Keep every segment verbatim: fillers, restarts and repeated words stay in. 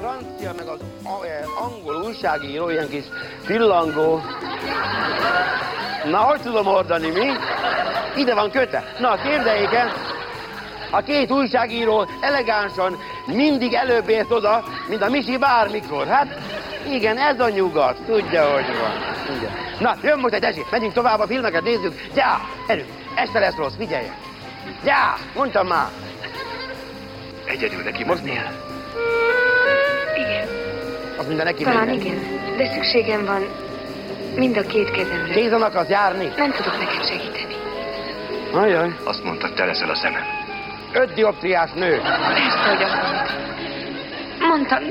francia, meg az angol újságíró, ilyen kis pillangó. Na, hogy tudom ordani, mi? Ide van kötve. Na, képzeljék el, a két újságíró elegánsan mindig előbb ért oda, mint a Misi bármikor. Hát, igen, ez a nyugat. Tudja, hogy van. Igen. Na, jön most egy esély. Menjünk tovább, a filmeket nézzük. Gyá, erőt. Este lesz rossz, figyeljen. Gyá, mondtam már. Egyedül neki mennie. Igen. Az minden neki Talán menjen. igen, de szükségem van mind a két kezemre. Kézen akarsz járni? Nem tudok neked segíteni. Ajaj. Azt mondta, te leszel a szemem. Öt dioptriás nő. Persze, hogy azt mondtam. Mondtam, de...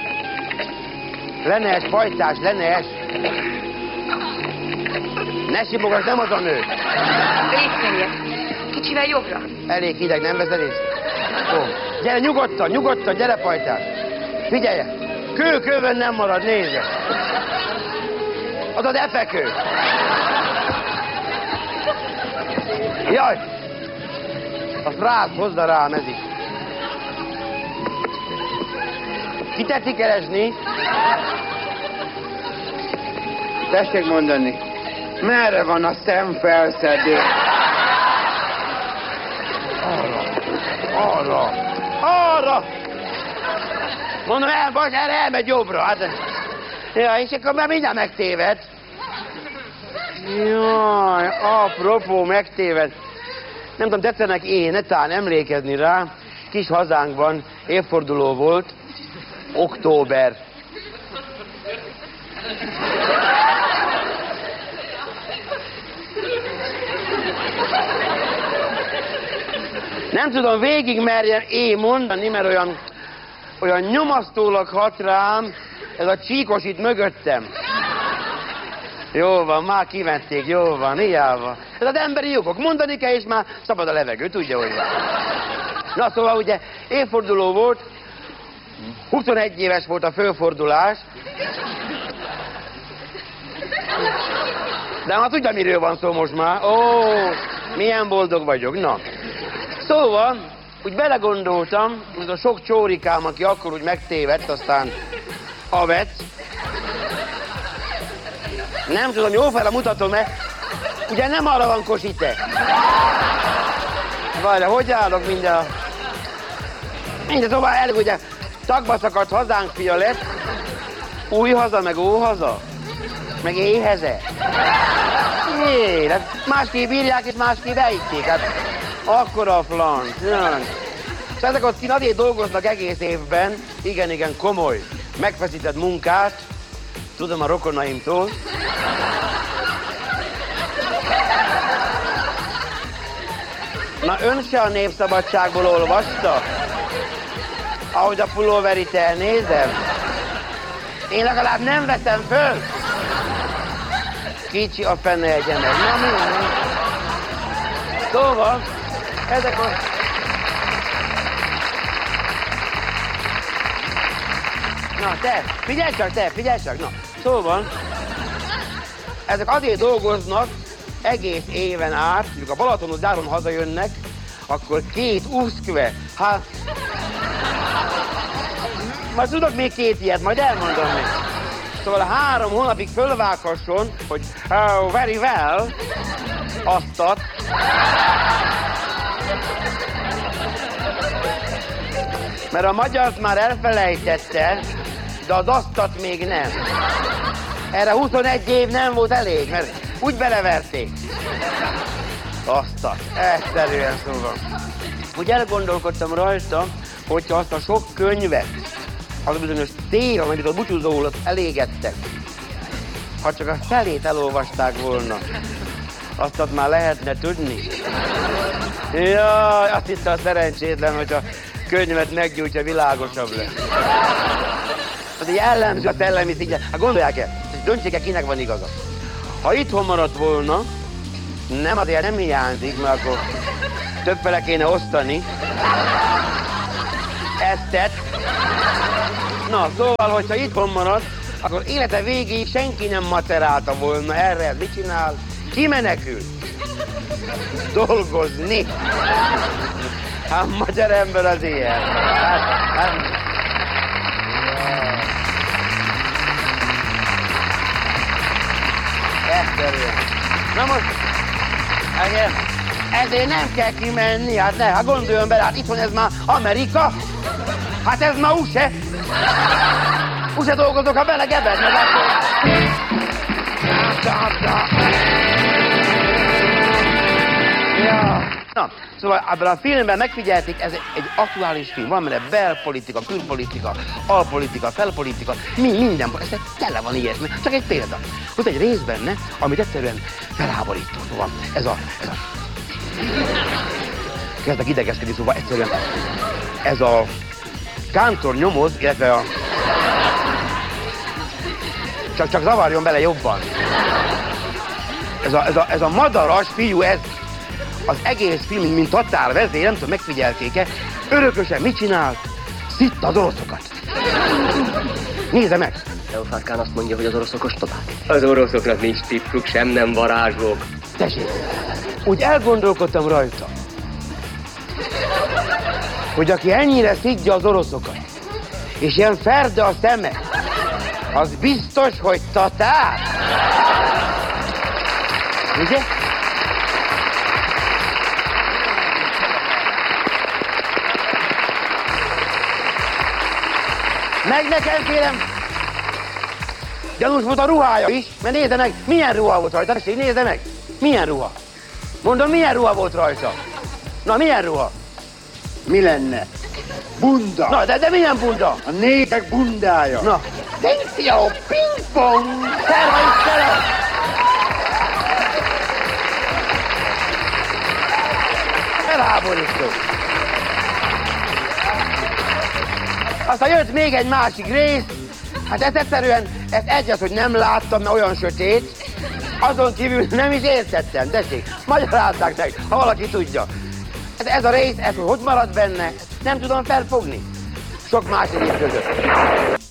Lenes, pajtás, lenes. Ne simogass, nem az a nő. Részmenjek. Kicsivel jobbra. Elég hideg, nem veszed észre? Ó, gyere, nyugodtan, nyugodtan, gyere, pajtás. Figyelje, kő kőben nem marad, nézze. Az az efekő. Jaj! Azt rád, hozza rám, ez is. Ki tetszik keresni? Tessék mondani, merre van a szemfelszedő? Arra, arra, arra! Mondom, el, vagy erre elmegy jobbra, hát... Ja, és akkor már mindjárt megtéved. Jaj, apropó, megtéved. Nem tudom, tetszenek én, netán emlékezni rá. Kis hazánkban évforduló volt, október. Nem tudom, végig merjem én mondani, mert olyan, olyan nyomasztólag hat rám ez a csíkos itt mögöttem. Jó van, már kivették, jó van, hiába. Ez az emberi jogok, mondani kell, és már szabad a levegő, tudja, hogy van. Na, szóval ugye évforduló volt, huszonegy éves volt a fölfordulás. De már tudja, miről van szó most már. Ó, milyen boldog vagyok, na. Szóval, úgy belegondoltam, hogy a sok csórikám, aki akkor úgy megtévedt, aztán avet. Nem tudom, jófele mutatom-e? Ugye nem arra van Kosite. Várja, hogy állok minden... Minden, szóval elég, ugye tagba szakadt hazánk fia lett, új haza, meg óhaza, meg éheze. Jé, hát másképp írják, és másképp ejtik, hát akkora a flanc. És ezek ott kint azért dolgoznak egész évben, igen, igen, komoly, megfeszített munkát, tudom a rokonaimtól. Na, ön se a Népszabadságból olvasta? Ahogy a pulóverit elnézem? Én legalább nem veszem föl. Kicsi a fene egyenek. Na, mi van? Szóval, ezek a... Na, te, figyelj csak, te, figyelj csak, na. Szóval, ezek azért dolgoznak egész éven át, mikor a Balatonon záron hazajönnek, akkor két uszkve, hát... Majd tudok még két ilyet, majd elmondom még. Szóval három hónapig fölvághasson, hogy oh, very well, aztat. Mert a magyart már elfelejtette, de az asztat még nem. Erre huszonegy év nem volt elég, mert úgy beleverték. Asztat, egyszerűen szóval. Úgy elgondolkodtam rajta, hogyha azt a sok könyvet, az a bizonyos tér, amit a búcsúzóulat elégettek, ha csak a felét elolvasták volna, azt már lehetne tudni. Jaj, azt hitte a szerencsétlen, hogy a könyvet meggyújtja, világosabb lesz. Az egy jellemző a szellemi szintje. Hát gondolják el, döntsék el, kinek van igaza. Ha itthon maradt volna, nem azért nem hiányzik, mert akkor többfele kéne osztani. Ezt tett. Na, szóval, hogyha itthon marad, akkor élete végéig senki nem macerálta volna erre. Mit csinál? Kimenekül. Dolgozni. Hát magyar ember az ilyen. Hát, hát... Na most, igen, ezért nem kell kimenni, hát ne, hát gondoljon bele, hát itthon ez már Amerika, hát ez már u es á. u es á dolgozok, ha belegebednek, akkor... Ja. Na, szóval abban a filmben megfigyelték, ez egy aktuális film, van benne belpolitika, külpolitika, alpolitika, felpolitika, mi, minden, ez tele van ilyesmi, csak egy példa. Ott egy rész benne, amit egyszerűen felháborító, szóval ez a, ez a... Kezdek idegeskedni, szóval egyszerűen ez a kántor nyomoz, illetve a... Csak, csak zavarjon bele jobban. Ez a, ez a, ez a madaras fiú, ez az egész film, mint határvezér, nem tudom, megfigyelték-e, örökösen mit csinált? Szitta az oroszokat. Nézze meg! Teofátkán azt mondja, hogy az oroszok ostobák. Az oroszoknak nincs tippük, sem nem varázslók. Tessék, úgy elgondolkodtam rajta, hogy aki ennyire szidja az oroszokat, és ilyen ferde a szeme, az biztos, hogy tatár. Ugye? Meg nekem, kérem! Gyanús volt a ruhája is, mert nézze meg, milyen ruha volt rajta. Tessék, nézze meg! Milyen ruha? Mondom, milyen ruha volt rajta? Na, milyen ruha? Mi lenne? Bunda. Na, de, de milyen bunda? A népek bundája. Na, Tenció, ping-pong! Szerva is szeret! Elháborító. Aztán jött még egy másik rész, hát ez egyszerűen, ez egy az, hogy nem láttam, mert olyan sötét, azon kívül nem is értettem, tessék, magyarázzák meg, ha valaki tudja. Ez, ez a rész, ez hogy hogy maradt benne, nem tudom felfogni. Sok más egyéb között.